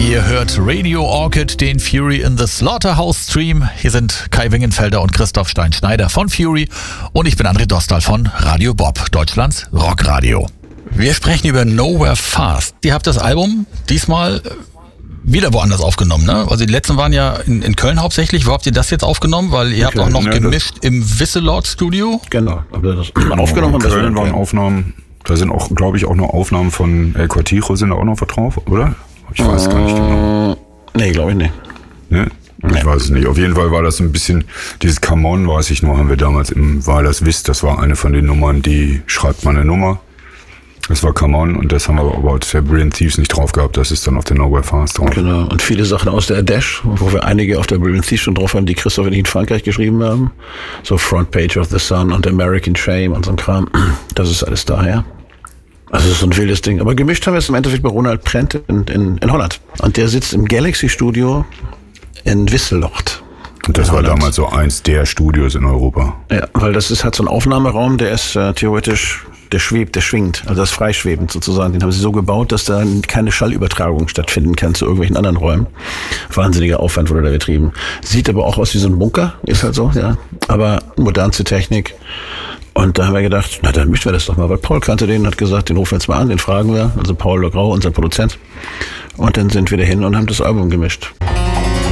Ihr hört Radio Orchid, den Fury in the Slaughterhouse Stream. Hier sind Kai Wingenfelder und Christoph Stein-Schneider von Fury und ich bin André Dostal von Radio Bob, Deutschlands Rockradio. Wir sprechen über Nowhere Fast. Ihr habt das Album diesmal wieder woanders aufgenommen, ne? Also die letzten waren ja in Köln hauptsächlich. Wo habt ihr das jetzt aufgenommen? Weil ihr habt auch noch gemischt im Wisselord Studio. Genau, aber das aufgenommen. In Köln waren Aufnahmen, da sind auch, glaube ich, auch noch Aufnahmen von El Quartiro, sind da auch noch was drauf, oder? Ich weiß gar nicht genau. Nee, glaube ich nicht. Ne? Ich weiß es nicht. Auf jeden Fall war das ein bisschen, dieses Come On, weiß ich noch, haben wir damals im Wahlers Wiss, das war eine von den Nummern, die schreibt man eine Nummer. Das war Come On und das haben wir aber auf der Brilliant Thieves nicht drauf gehabt, das ist dann auf der Nowhere Fast drauf. Genau, und viele Sachen aus der Dash, wo wir einige auf der Brilliant Thieves schon drauf haben, die Christoph und ich in Frankreich geschrieben haben. So Front Page of the Sun und American Shame und so ein Kram. Das ist alles daher. Also das ist so ein wildes Ding. Aber gemischt haben wir es im Endeffekt bei Ronald Prent in Holland. Und der sitzt im Galaxy Studio in Wisseloord. Und das war damals so eins der Studios in Europa. Ja, weil das ist halt so ein Aufnahmeraum, der ist theoretisch, der schwingt, also das ist freischwebend sozusagen. Den haben sie so gebaut, dass da keine Schallübertragung stattfinden kann zu irgendwelchen anderen Räumen. Wahnsinniger Aufwand wurde da betrieben. Sieht aber auch aus wie so ein Bunker, ist halt so, ja. Aber modernste Technik. Und da haben wir gedacht, na dann mischen wir das doch mal, weil Paul kannte den, hat gesagt, den rufen wir jetzt mal an, den fragen wir. Also Paul Lograu, unser Produzent. Und dann sind wir dahin und haben das Album gemischt.